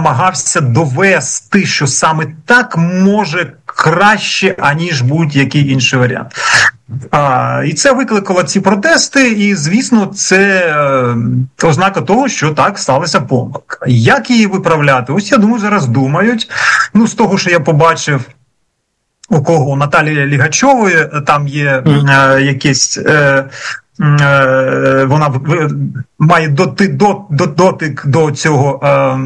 намагався довести, що саме так може краще, аніж будь-який інший варіант. І це викликало ці протести, і, звісно, це ознака того, що так, сталася помилка. Як її виправляти? Ось, я думаю, зараз думають. Ну, з того, що я побачив, у кого? У Наталії Лігачової там є якесь... вона має дотик до цього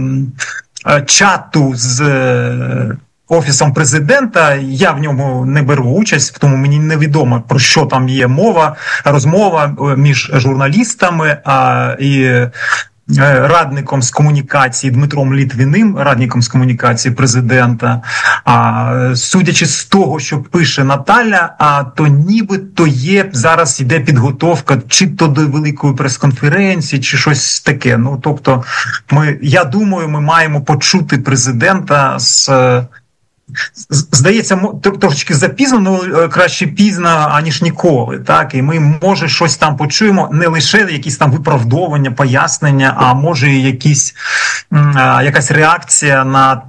чату з Офісом президента. Я в ньому не беру участь, тому мені невідомо, про що там є розмова між журналістами і радником з комунікації Дмитром Літвіним, радником з комунікації президента. Судячи з того, що пише Наталя, то нібито зараз йде підготовка чи то до великої прес-конференції, чи щось таке. Ну, тобто, я думаю, ми маємо почути президента здається, трошечки запізно, але краще пізно, аніж ніколи. Так? І ми, може, щось там почуємо, не лише якісь там виправдовування, пояснення, а може якась реакція на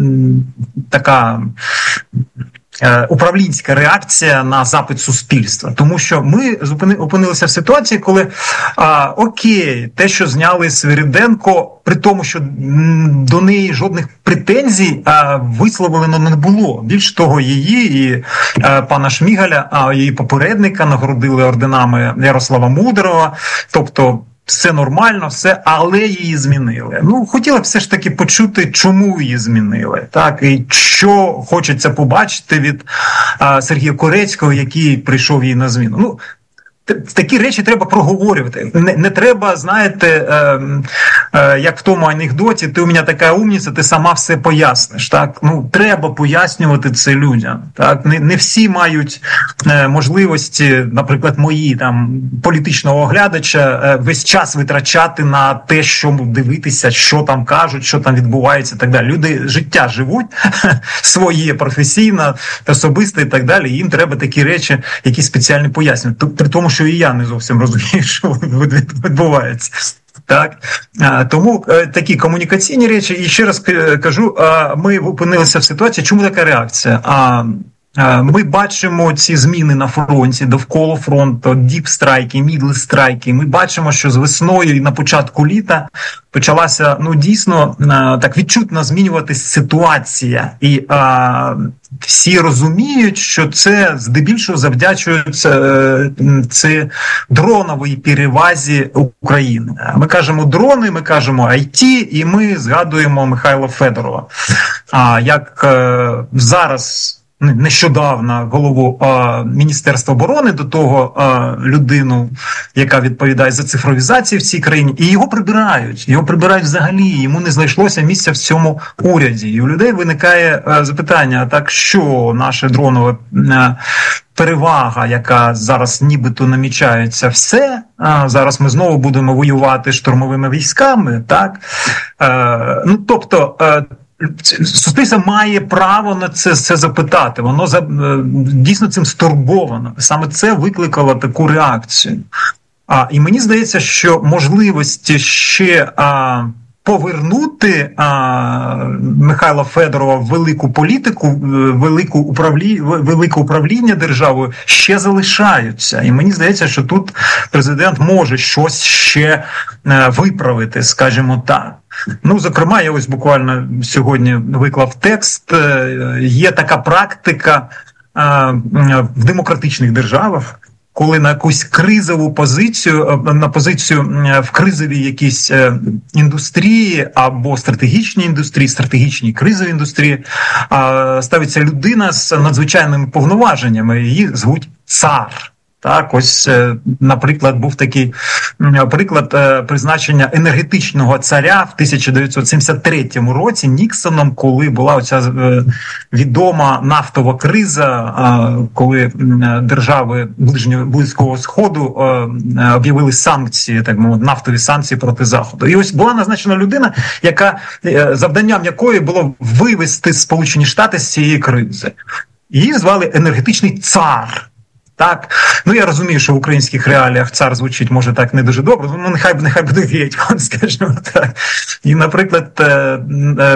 така управлінська реакція на запит суспільства. Тому що ми опинилися в ситуації, коли окей, те, що зняли Свириденко, при тому, що до неї жодних претензій висловлено не було. Більш того, її і пана Шмигаля, її попередника нагородили орденами Ярослава Мудрого, тобто все нормально, все, але її змінили. Ну, хотіла б все ж таки почути, чому її змінили, так, і що хочеться побачити від Сергія Корецького, який прийшов їй на зміну. Ну, такі речі треба проговорювати. Не треба, знаєте, як в тому анекдоті, ти у мене така умниця, ти сама все поясниш. Так? Ну, треба пояснювати це людям. Так? Не всі мають можливості, наприклад, мої там політичного оглядача, весь час витрачати на те, що дивитися, що там кажуть, що там відбувається і так далі. Люди життя живуть своє, професійне, особисте і так далі. Їм треба такі речі, які спеціально пояснюють. При тому, що і я не зовсім розумію, що відбувається. Так? Тому такі комунікаційні речі. І ще раз кажу, ми опинилися в ситуації, чому така реакція? Ми бачимо ці зміни на фронті, довкола фронту, діп-страйки, мідл-страйки. Ми бачимо, що з весною і на початку літа почалася, ну, дійсно, так відчутно змінюватись ситуація. І всі розуміють, що це здебільшого завдячується це дроновій перевазі України. Ми кажемо дрони, ми кажемо IT, і ми згадуємо Михайла Федорова. Як зараз... Нещодавно голову Міністерства оборони, до того людину, яка відповідає за цифровізацію в цій країні, і його прибирають взагалі, йому не знайшлося місця в цьому уряді. І у людей виникає запитання, так що наша дронова перевага, яка зараз нібито намічається, все, зараз ми знову будемо воювати штурмовими військами, так? Ну, тобто, суспільство має право на це запитати. Воно дійсно цим стурбовано. Саме це викликало таку реакцію. І мені здається, що можливості ще повернути Михайла Федорова в велику політику, велике управління державою ще залишаються. І мені здається, що тут президент може щось ще виправити, скажімо так. Ну, зокрема, я ось буквально сьогодні виклав текст. Є така практика в демократичних державах, коли на якусь кризову позицію, на позицію в кризовій якійсь індустрії або стратегічній індустрії, стратегічній кризовій індустрії, ставиться людина з надзвичайними повноваженнями, її звуть цар. Так, ось, наприклад, був такий приклад призначення енергетичного царя в 1973 році Ніксоном, коли була оця відома нафтова криза, коли держави Близького Сходу об'явили санкції, так мовити, нафтові санкції проти Заходу. І ось була назначена людина, завданням якої було вивести Сполучені Штати з цієї кризи. Її звали енергетичний цар. Так, ну я розумію, що в українських реаліях цар звучить, може, так не дуже добре, ну нехай буде гетьман, скажімо так. І, наприклад,